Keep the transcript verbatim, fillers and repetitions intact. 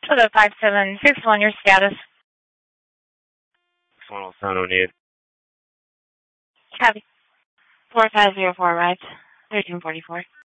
Toyota five seven six one, your status. one oh seven oh eight. Copy. four five zero four arrived. thirteen forty-four.